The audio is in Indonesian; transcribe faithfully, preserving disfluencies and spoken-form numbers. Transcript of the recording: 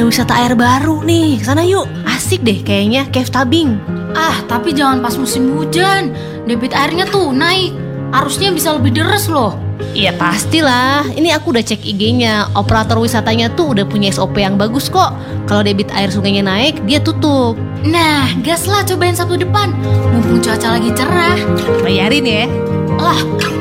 wisata air baru nih. Sana yuk, asik deh kayaknya, cave tubing. Ah, tapi jangan pas musim hujan. Debit airnya tuh naik. Arusnya bisa lebih deras loh. Iya pastilah, ini aku udah cek I G-nya. Operator wisatanya tuh udah punya S O P yang bagus kok. Kalau debit air sungainya naik, dia tutup. Nah, gas lah cobain Sabtu depan. Mumpung cuaca lagi cerah. Bayarin ya. Lah,